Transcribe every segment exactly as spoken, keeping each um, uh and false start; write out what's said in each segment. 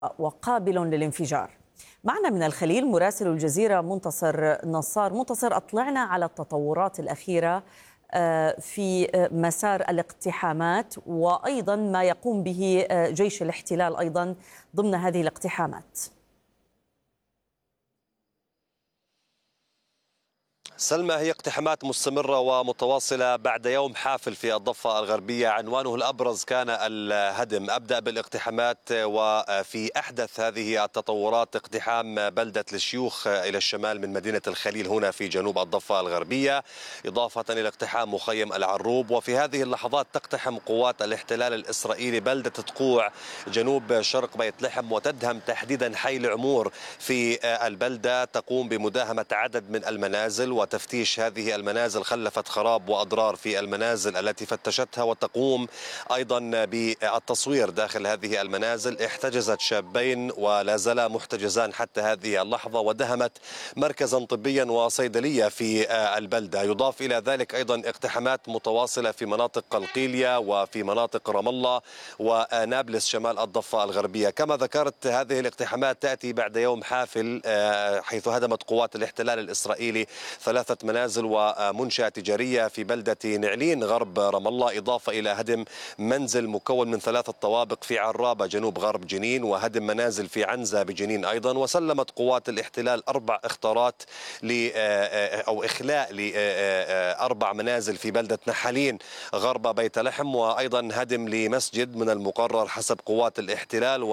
وقابل للانفجار. معنا من الخليل مراسل الجزيرة منتصر نصار. منتصر، أطلعنا على التطورات الأخيرة في مسار الاقتحامات وأيضا ما يقوم به جيش الاحتلال أيضا ضمن هذه الاقتحامات. سلمى، هي اقتحامات مستمرة ومتواصلة بعد يوم حافل في الضفة الغربية. عنوانه الأبرز كان الهدم. أبدأ بالاقتحامات وفي أحدث هذه التطورات اقتحام بلدة الشيوخ إلى الشمال من مدينة الخليل هنا في جنوب الضفة الغربية، إضافة إلى اقتحام مخيم العروب. وفي هذه اللحظات تقتحم قوات الاحتلال الإسرائيلي بلدة تقوع جنوب شرق بيت لحم، وتدهم تحديدا حي العمور في البلدة. تقوم بمداهمة عدد من المنازل وتفتيش هذه المنازل، خلفت خراب وأضرار في المنازل التي فتشتها، وتقوم أيضا بالتصوير داخل هذه المنازل. احتجزت شابين ولا زالا محتجزان حتى هذه اللحظة، ودهمت مركزا طبيا وصيدلية في البلدة. يضاف إلى ذلك أيضا اقتحامات متواصلة في مناطق قلقيلية وفي مناطق رام الله ونابلس شمال الضفة الغربية. كما ذكرت، هذه الاقتحامات تأتي بعد يوم حافل حيث هدمت قوات الاحتلال الإسرائيلي ثلاثة منازل ومنشأة تجارية في بلدة نعلين غرب رام الله، إضافة إلى هدم منزل مكون من ثلاثة طوابق في عرابة جنوب غرب جنين، وهدم منازل في عنزة بجنين أيضا. وسلمت قوات الاحتلال أربع اختارات ل أو إخلاء لأربع منازل في بلدة نحالين غرب بيت لحم، وأيضا هدم لمسجد من المقرر حسب قوات الاحتلال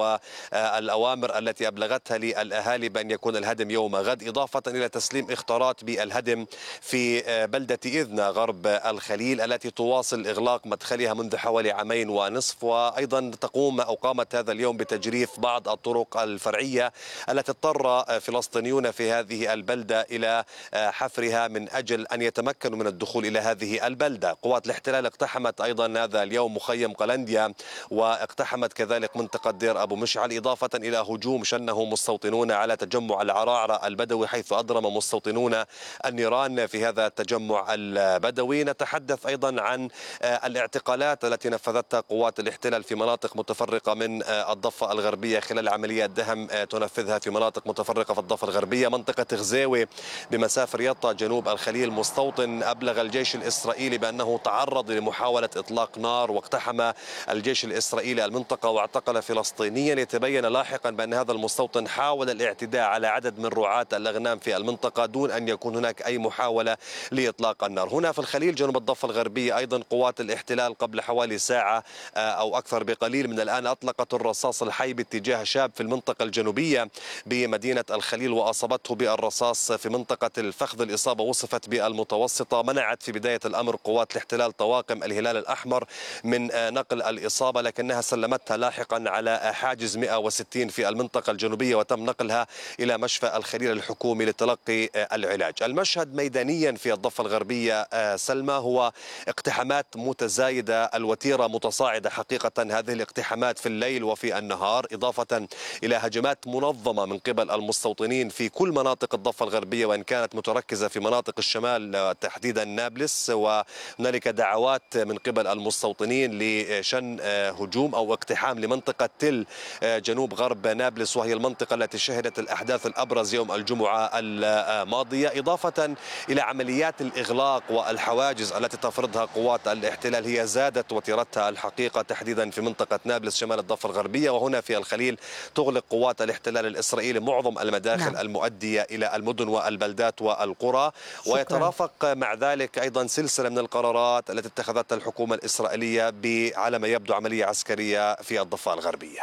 والأوامر التي أبلغتها للأهالي بأن يكون الهدم يوم غد، إضافة إلى تسليم اختارات بالهدم في بلدة إذنة غرب الخليل التي تواصل إغلاق مدخلها منذ حوالي عامين ونصف. وأيضا تقوم أو قامت هذا اليوم بتجريف بعض الطرق الفرعية التي اضطر فلسطينيون في هذه البلدة إلى حفرها من أجل أن يتمكنوا من الدخول إلى هذه البلدة. قوات الاحتلال اقتحمت أيضا هذا اليوم مخيم قلنديا، واقتحمت كذلك منطقة دير أبو مشعل، إضافة إلى هجوم شنه مستوطنون على تجمع العرعرة البدوي، حيث أضرم مستوطنون النيران في هذا التجمع البدوي. نتحدث أيضا عن الاعتقالات التي نفذتها قوات الاحتلال في مناطق متفرقة من الضفة الغربية خلال عمليات دهم تنفذها في مناطق متفرقة في الضفة الغربية. منطقة غزاوي بمسافة رياضة جنوب الخليل، مستوطن أبلغ الجيش الإسرائيلي بأنه تعرض لمحاولة إطلاق نار، واقتحم الجيش الإسرائيلي المنطقة واعتقل فلسطينيا. يتبين لاحقا بأن هذا المستوطن حاول الاعتداء على عدد من رعاة الأغنام في المنطقة دون أن يكون هناك أي محاولة لإطلاق النار. هنا في الخليل جنوب الضفة الغربية أيضا قوات الاحتلال قبل حوالي ساعة أو أكثر بقليل من الآن أطلقت الرصاص الحي باتجاه شاب في المنطقة الجنوبية بمدينة الخليل، وأصابته بالرصاص في منطقة الفخذ. الإصابة وصفت بالمتوسطة. منعت في بداية الأمر قوات الاحتلال طواقم الهلال الأحمر من نقل الإصابة، لكنها سلمتها لاحقا على حاجز مئة وستين في المنطقة الجنوبية، وتم نقلها إلى مشفى الخليل الحكومي لتلقي العلاج. المشهد ميدانيا في الضفة الغربية سلمى هو اقتحامات متزايدة، الوتيرة متصاعدة حقيقة. هذه الاقتحامات في الليل وفي النهار، إضافة إلى هجمات منظمة من قبل المستوطنين في كل مناطق الضفة الغربية، وإن كانت متركزة في مناطق الشمال تحديدا نابلس. وهنالك دعوات من قبل المستوطنين لشن هجوم أو اقتحام لمنطقة تل جنوب غرب نابلس، وهي المنطقة التي شهدت الأحداث الأبرز يوم الجمعة الماضية، إضافة إلى عمليات الإغلاق والحواجز التي تفرضها قوات الاحتلال. هي زادت وتيرتها الحقيقة تحديدا في منطقة نابلس شمال الضفة الغربية. وهنا في الخليل تغلق قوات الاحتلال الإسرائيلي معظم المداخل نعم. المؤدية إلى المدن والبلدات والقرى. شكرا. ويترافق مع ذلك أيضا سلسلة من القرارات التي اتخذتها الحكومة الإسرائيلية على ما يبدو عملية عسكرية في الضفة الغربية.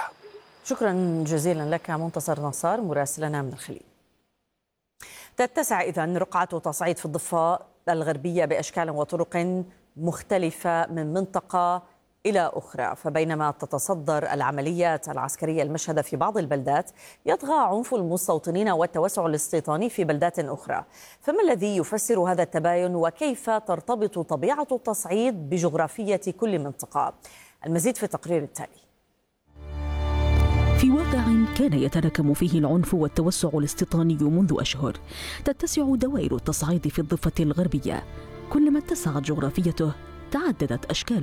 شكرا جزيلا لك منتصر نصار مراسلنا من الخليل. تتسع إذن رقعة تصعيد في الضفة الغربية بأشكال وطرق مختلفة من منطقة إلى أخرى. فبينما تتصدر العمليات العسكرية المشهدة في بعض البلدات، يطغى عنف المستوطنين والتوسع الاستيطاني في بلدات أخرى. فما الذي يفسر هذا التباين، وكيف ترتبط طبيعة التصعيد بجغرافية كل منطقة؟ المزيد في التقرير التالي. في واقع كان يتراكم فيه العنف والتوسع الاستيطاني منذ أشهر، تتسع دوائر التصعيد في الضفة الغربية. كلما اتسعت جغرافيته تعددت أشكاله،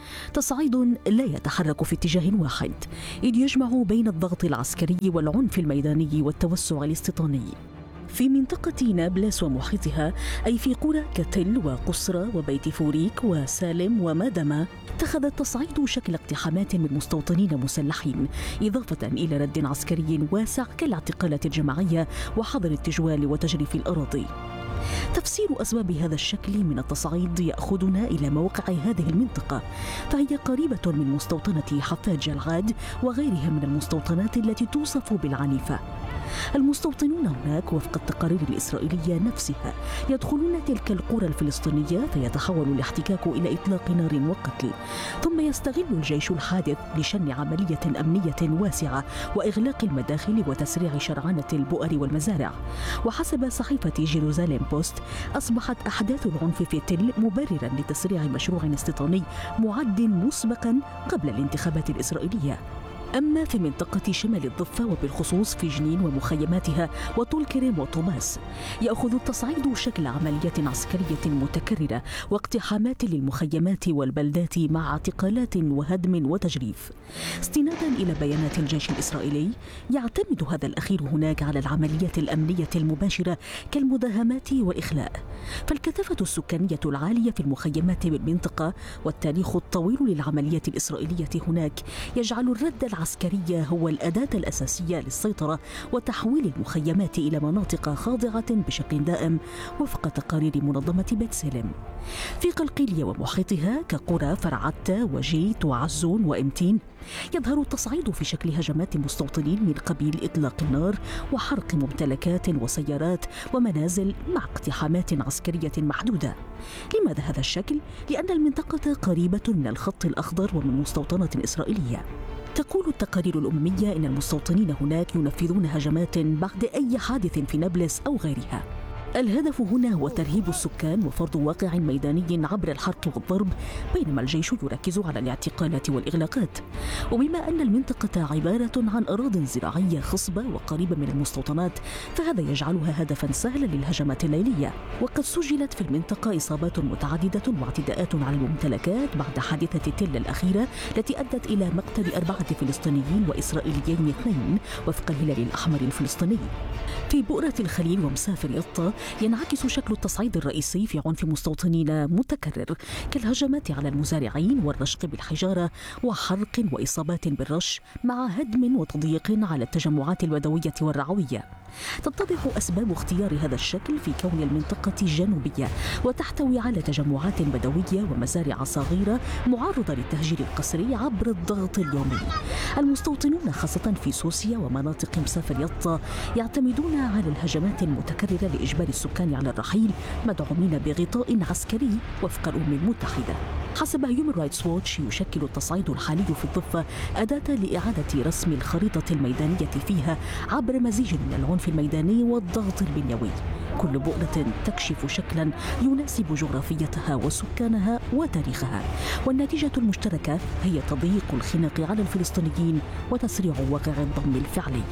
تصعيد لا يتحرك في اتجاه واحد، إذ يجمع بين الضغط العسكري والعنف الميداني والتوسع الاستيطاني. في منطقة نابلس ومحيطها، أي في قرى كتل وقصرى وبيت فوريك وسالم ومادمة، اتخذ التصعيد شكل اقتحامات من مستوطنين مسلحين، إضافة إلى رد عسكري واسع كالاعتقالات الجماعية وحظر التجوال وتجريف الأراضي. تفسير أسباب هذا الشكل من التصعيد يأخذنا إلى موقع هذه المنطقة، فهي قريبة من مستوطنة حفاج العاد وغيرها من المستوطنات التي توصف بالعنيفة. المستوطنون هناك وفق التقارير الإسرائيلية نفسها يدخلون تلك القرى الفلسطينية، فيتحول الاحتكاك إلى إطلاق نار وقتل، ثم يستغل الجيش الحادث لشن عملية أمنية واسعة وإغلاق المداخل وتسريع شرعنة البؤر والمزارع. وحسب صحيفة جيروزاليم بوست، أصبحت أحداث العنف في تل مبررا لتسريع مشروع استيطاني معد مسبقا قبل الانتخابات الإسرائيلية. أما في منطقة شمال الضفة وبالخصوص في جنين ومخيماتها وطول كريم وطوماس، يأخذ التصعيد شكل عمليات عسكرية متكررة واقتحامات للمخيمات والبلدات مع اعتقالات وهدم وتجريف. استنادا إلى بيانات الجيش الإسرائيلي، يعتمد هذا الأخير هناك على العمليات الأمنية المباشرة كالمداهمات والإخلاء. فالكثافة السكانية العالية في المخيمات بالمنطقة والتاريخ الطويل للعمليات الإسرائيلية هناك يجعل الرد العسكرية هو الأداة الأساسية للسيطرة وتحويل المخيمات إلى مناطق خاضعة بشكل دائم وفق تقارير منظمة بيت سلم. في قلقيلية ومحيطها كقرى فرعتة وجيت وعزون وإمتين، يظهر التصعيد في شكل هجمات مستوطنين من قبيل إطلاق النار وحرق ممتلكات وسيارات ومنازل مع اقتحامات عسكرية محدودة. لماذا هذا الشكل؟ لأن المنطقة قريبة من الخط الأخضر ومن مستوطنة إسرائيلية. تقول التقارير الأممية إن المستوطنين هناك ينفذون هجمات بعد أي حادث في نابلس أو غيرها. الهدف هنا هو ترهيب السكان وفرض واقع ميداني عبر الحرق والضرب، بينما الجيش يركز على الاعتقالات والإغلاقات. وبما أن المنطقة عبارة عن أراضٍ زراعية خصبة وقريبة من المستوطنات، فهذا يجعلها هدفا سهلا للهجمات الليلية. وقد سجلت في المنطقة إصابات متعددة واعتداءات على الممتلكات بعد حادثة تل الأخيرة التي أدت إلى مقتل أربعة فلسطينيين وإسرائيليين اثنين وفق الهلال الأحمر الفلسطيني. في بؤرة الخليل ومسافر يطا ينعكس شكل التصعيد الرئيسي في عنف مستوطنين متكرر كالهجمات على المزارعين والرشق بالحجارة وحرق وإصابات بالرش، مع هدم وتضييق على التجمعات البدوية والرعوية. تتضح أسباب اختيار هذا الشكل في كون المنطقة جنوبية وتحتوي على تجمعات بدوية ومزارع صغيرة معرضة للتهجير القسري عبر الضغط اليومي. المستوطنون خاصة في سوسيا ومناطق مسافر يطا يعتمدون على الهجمات المتكررة لإجبار السكان على الرحيل، مدعومين بغطاء عسكري وفق الأمم المتحدة. حسب هيومن رايتس ووتش، يشكل التصعيد الحالي في الضفة أداة لإعادة رسم الخريطة الميدانية فيها عبر مزيج من العنف الميداني والضغط البنيوي، كل بؤرة تكشف شكلا يناسب جغرافيتها وسكانها وتاريخها، والنتيجة المشتركة هي تضييق الخناق على الفلسطينيين وتسريع واقع الضم الفعلي.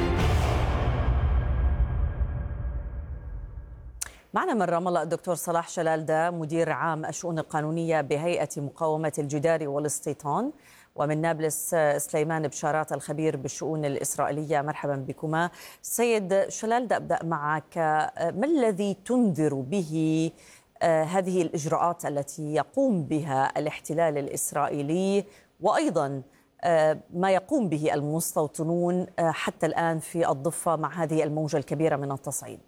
معنا من رام الله الدكتور صلاح شلالدة، مدير عام الشؤون القانونية بهيئة مقاومة الجدار والاستيطان، ومن نابلس سليمان بشارات الخبير بالشؤون الإسرائيلية. مرحبا بكما. سيد شلالدة، أبدأ معك. ما الذي تنذر به هذه الإجراءات التي يقوم بها الاحتلال الإسرائيلي، وأيضا ما يقوم به المستوطنون حتى الآن في الضفة مع هذه الموجة الكبيرة من التصعيد؟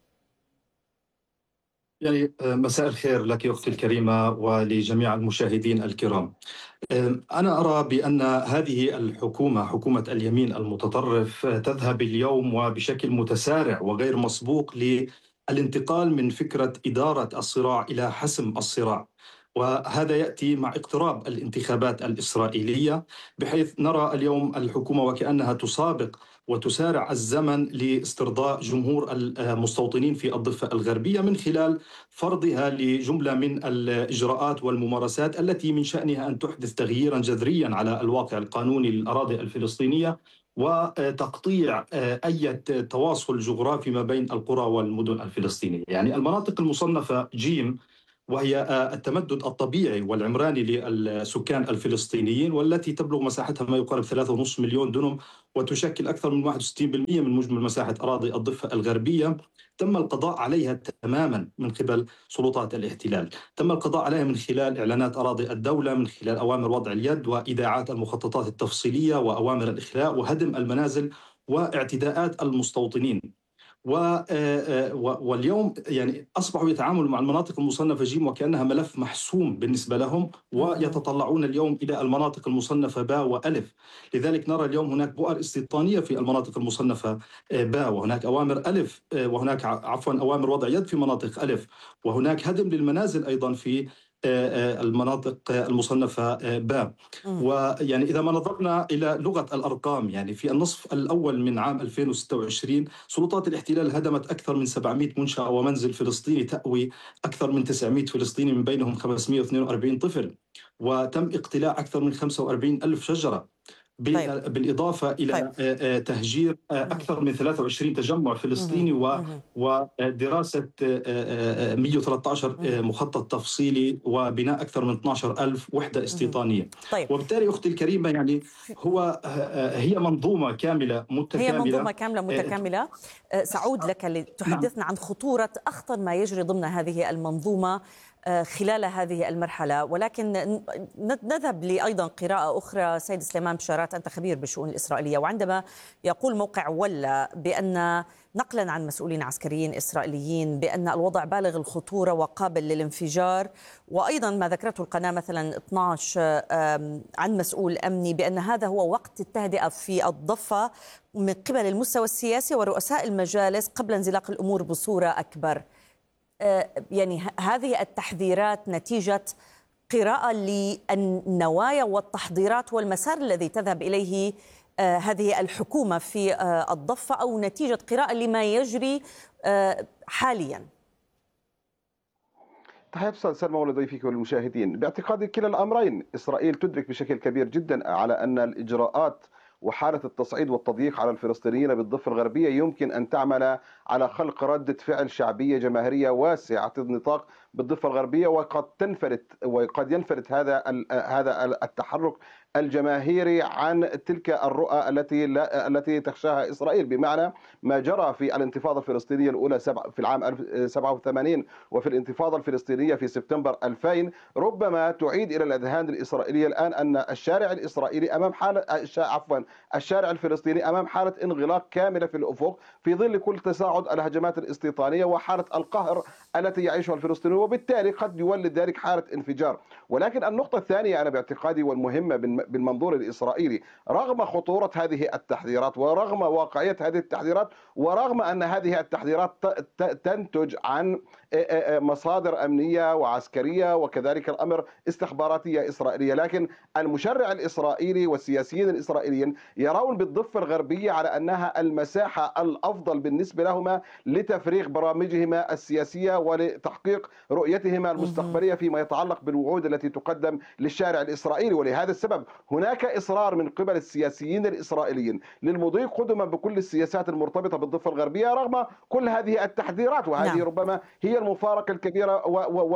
يعني مساء الخير لك أختي الكريمة ولجميع المشاهدين الكرام. أنا أرى بأن هذه الحكومة، حكومة اليمين المتطرف، تذهب اليوم وبشكل متسارع وغير مسبوق للانتقال من فكرة إدارة الصراع إلى حسم الصراع، وهذا يأتي مع اقتراب الانتخابات الإسرائيلية، بحيث نرى اليوم الحكومة وكأنها تسابق وتسارع الزمن لاسترضاء جمهور المستوطنين في الضفة الغربية من خلال فرضها لجملة من الإجراءات والممارسات التي من شأنها أن تحدث تغييرا جذريا على الواقع القانوني للأراضي الفلسطينية وتقطيع أي تواصل جغرافي ما بين القرى والمدن الفلسطينية. يعني المناطق المصنفة جيم وهي التمدد الطبيعي والعمراني للسكان الفلسطينيين، والتي تبلغ مساحتها ما يقارب ثلاثة ونصف مليون دنم، وتشكل أكثر من واحد وستين بالمئة من مجمل مساحة أراضي الضفة الغربية. تم القضاء عليها تماما من قبل سلطات الاحتلال، تم القضاء عليها من خلال إعلانات أراضي الدولة، من خلال أوامر وضع اليد وإيداعات المخططات التفصيلية وأوامر الإخلاء وهدم المنازل واعتداءات المستوطنين. واليوم يعني أصبحوا يتعاملوا مع المناطق المصنفة جيم وكأنها ملف محسوم بالنسبة لهم، ويتطلعون اليوم إلى المناطق المصنفة باء وألف. لذلك نرى اليوم هناك بؤر استيطانية في المناطق المصنفة باء، وهناك أوامر ألف، وهناك عفوا أوامر وضع يد في مناطق ألف، وهناك هدم للمنازل أيضا في المناطق المصنفة باء. ويعني إذا ما نظرنا إلى لغة الأرقام، يعني في النصف الأول من عام ألفين وستة وعشرين سلطات الاحتلال هدمت أكثر من سبعمئة منشأة ومنزل فلسطيني تأوي أكثر من تسعمئة فلسطيني، من بينهم خمسمئة واثنين وأربعين طفل، وتم اقتلاع أكثر من خمسة وأربعين ألف شجرة، طيب. بالإضافة إلى طيب. تهجير أكثر من ثلاثة وعشرين تجمع فلسطيني ودراسة مئة وثلاثة عشر مخطط تفصيلي وبناء أكثر من اثني عشر ألف وحدة استيطانية. طيب. وبالتالي أختي الكريمة يعني هو هي منظومة كاملة متكاملة، هي منظومة كاملة متكاملة. سأعود لك لتحدثنا عن خطورة أخطر ما يجري ضمن هذه المنظومة خلال هذه المرحلة، ولكن نذهب لأيضا قراءة أخرى. سيد سليمان بشارات، أنت خبير بالشؤون الإسرائيلية، وعندما يقول موقع ولا بأن نقلا عن مسؤولين عسكريين إسرائيليين بأن الوضع بالغ الخطورة وقابل للانفجار، وأيضا ما ذكرته القناة مثلا اثني عشر عن مسؤول أمني بأن هذا هو وقت التهدئة في الضفة من قبل المستوى السياسي ورؤساء المجالس قبل انزلاق الأمور بصورة أكبر. يعني هذه التحذيرات نتيجة قراءة للنوايا والتحضيرات والمسار الذي تذهب إليه هذه الحكومة في الضفة، أو نتيجة قراءة لما يجري حاليا؟ تحية أستاذ سلمى ولضيفك والمشاهدين. باعتقادي كلا الأمرين. إسرائيل تدرك بشكل كبير جدا على أن الإجراءات وحالة التصعيد والتضييق على الفلسطينيين بالضفة الغربية يمكن أن تعمل على خلق ردة فعل شعبية جماهيرية واسعة النطاق بالضفة الغربية، وقد تنفلت وقد ينفلت هذا هذا التحرك الجماهيري عن تلك الرؤى التي التي تخشاها إسرائيل، بمعنى ما جرى في الانتفاضة الفلسطينية الأولى في العام ألف وسبعمئة وثمانين وفي الانتفاضة الفلسطينية في سبتمبر ألفين ربما تعيد إلى الأذهان الإسرائيلية الآن أن الشارع الإسرائيلي أمام حالة عفوا الشارع الفلسطيني أمام حالة انغلاق كاملة في الأفق في ظل كل تصاعد الهجمات الاستيطانية وحالة القهر التي يعيشها الفلسطينيون، وبالتالي قد يولد ذلك حالة انفجار. ولكن النقطة الثانية أنا باعتقادي والمهمة بالمنظور الإسرائيلي، رغم خطورة هذه التحذيرات ورغم واقعية هذه التحذيرات ورغم أن هذه التحذيرات تنتج عن مصادر أمنية وعسكرية وكذلك الأمر استخباراتية إسرائيلية، لكن المشرع الإسرائيلي والسياسيين الإسرائيليين يرون بالضفة الغربية على أنها المساحة الأفضل بالنسبة لهما لتفريغ برامجهما السياسية ولتحقيق رؤيتهما المستقبلية فيما يتعلق بالوعود التي تقدم للشارع الإسرائيلي. ولهذا السبب هناك إصرار من قبل السياسيين الإسرائيليين للمضي قدما بكل السياسات المرتبطة بالضفة الغربية رغم كل هذه التحذيرات، وهذه نعم. ربما هي المفارقة الكبيرة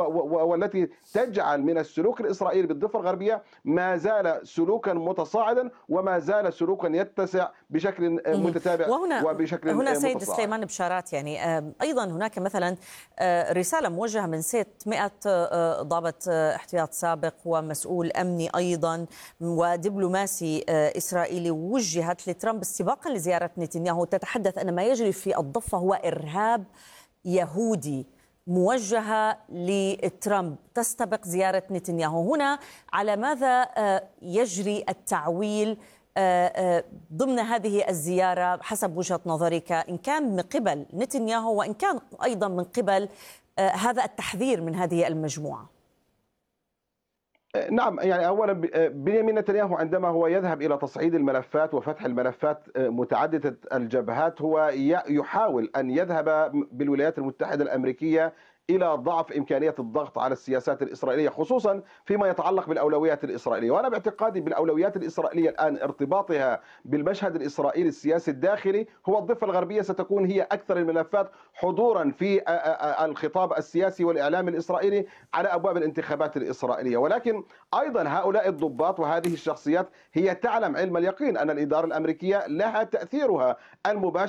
والتي تجعل من السلوك الإسرائيلي بالضفة الغربية ما زال سلوكا متصاعدا وما زال سلوكا يتسع بشكل متتابع وهنا وبشكل هنا متصاعد. سيد سليمان بشارات، يعني أيضا هناك مثلا رسالة موجهة من ستمائة ضابط احتياط سابق ومسؤول أمني أيضا ودبلوماسي إسرائيلي وجهت لترامب استباقا لزيارة نتنياهو، تتحدث أن ما يجري في الضفة هو إرهاب يهودي، موجهة لترامب تستبق زيارة نتنياهو. هنا على ماذا يجري التعويل ضمن هذه الزيارة حسب وجهة نظرك، إن كان من قبل نتنياهو وإن كان أيضا من قبل هذا التحذير من هذه المجموعة؟ نعم، يعني أولا بنيامين نتنياهو عندما هو يذهب إلى تصعيد الملفات وفتح الملفات متعددة الجبهات هو يحاول أن يذهب بالولايات المتحدة الأمريكية إلى ضعف إمكانية الضغط على السياسات الإسرائيلية، خصوصا فيما يتعلق بالأولويات الإسرائيلية. وأنا باعتقادي بالأولويات الإسرائيلية الآن ارتباطها بالمشهد الإسرائيلي السياسي الداخلي، هو الضفة الغربية ستكون هي أكثر الملفات حضورا في الخطاب السياسي والإعلامي الإسرائيلي على أبواب الانتخابات الإسرائيلية. ولكن أيضا هؤلاء الضباط وهذه الشخصيات هي تعلم علم اليقين أن الإدارة الأمريكية لها تأثيرها المباشر